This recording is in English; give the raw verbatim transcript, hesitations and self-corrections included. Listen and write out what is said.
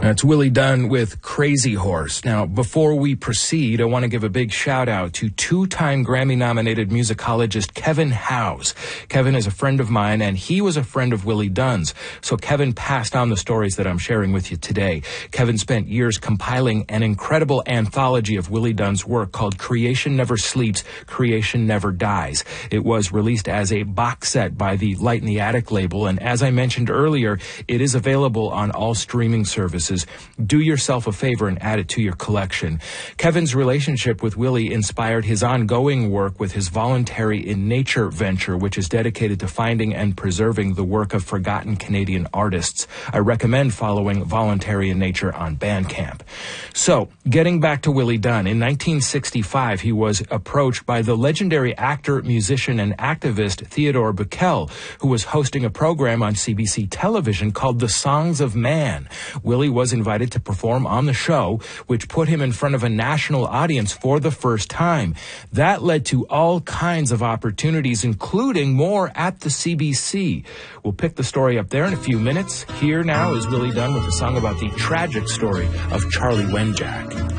That's Willie Dunn with Crazy Horse. Now, before we proceed, I want to give a big shout out to two-time Grammy-nominated musicologist Kevin Howes. Kevin is a friend of mine, and he was a friend of Willie Dunn's. So Kevin passed on the stories that I'm sharing with you today. Kevin spent years compiling an incredible anthology of Willie Dunn's work called Creation Never Sleeps, Creation Never Dies. It was released as a box set by the Light in the Attic label, and as I mentioned earlier, it is available on all streaming services. Do yourself a favor and add it to your collection. Kevin's relationship with Willie inspired his ongoing work with his Voluntary in Nature venture, which is dedicated to finding and preserving the work of forgotten Canadian artists. I recommend following Voluntary in Nature on Bandcamp. So, getting back to Willie Dunn, in nineteen sixty-five, he was approached by the legendary actor, musician, and activist Theodore Bikel, who was hosting a program on C B C television called The Songs of Man. Willie was invited to perform on the show, which put him in front of a national audience for the first time. That led to all kinds of opportunities, including more at the C B C. We'll pick the story up there in a few minutes. Here now is Willie Dunn with a song about the tragic story of Charlie Wenjack.